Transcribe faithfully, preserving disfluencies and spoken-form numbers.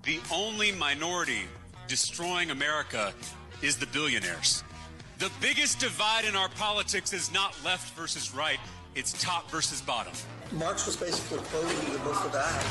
The only minority destroying America is the billionaires. The biggest divide in our politics is not left versus right, it's top versus bottom. Marx was basically quoting the book of Acts.